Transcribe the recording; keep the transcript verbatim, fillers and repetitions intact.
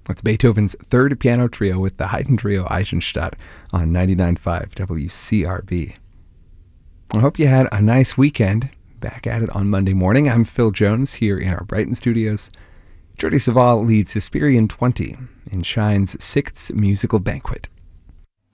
That's Beethoven's Third Piano Trio with the Haydn Trio Eisenstadt on ninety-nine point five W C R B. I hope you had a nice weekend. Back at it on Monday morning. I'm Phil Jones here in our Brighton studios. Jordi Savall leads Hesperian twenty in Shine's sixth musical banquet.